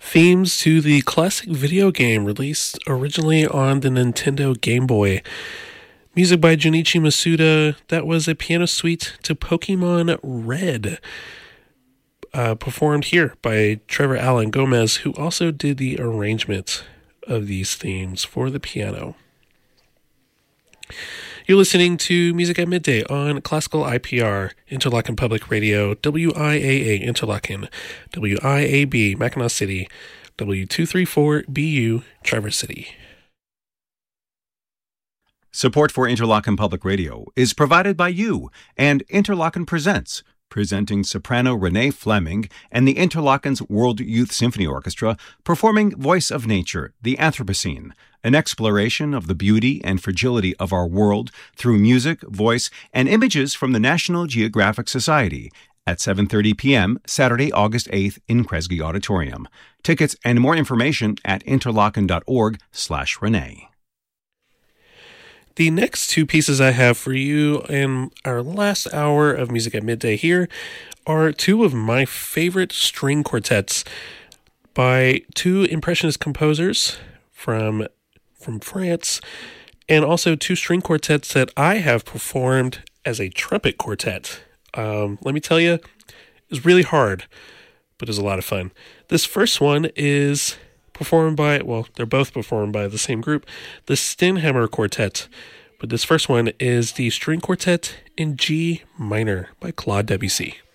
themes to the classic video game released originally on the Nintendo Game Boy. Music by Junichi Masuda. That was a piano suite to Pokemon Red, performed here by Trevor Alan Gomez, who also did the arrangement of these themes for the piano. You're listening to Music at Midday on Classical IPR, Interlochen Public Radio, WIAA Interlochen, WIAB Mackinac City, W234BU Traverse City. Support for Interlochen Public Radio is provided by you and Interlochen Presents, presenting soprano Renee Fleming and the Interlochen's World Youth Symphony Orchestra performing Voice of Nature, the Anthropocene, an exploration of the beauty and fragility of our world through music, voice, and images from the National Geographic Society at 7:30 p.m. Saturday, August 8th in Kresge Auditorium. Tickets and more information at interlochen.org/Renee. The next two pieces I have for you in our last hour of Music at Midday here are two of my favorite string quartets by two Impressionist composers from France, and also two string quartets that I have performed as a trumpet quartet. Let me tell you, it's really hard, but it's a lot of fun. This first one is performed by, well, they're both performed by the same group, the Stenhammer Quartet. But this first one is the String Quartet in G minor by Claude Debussy.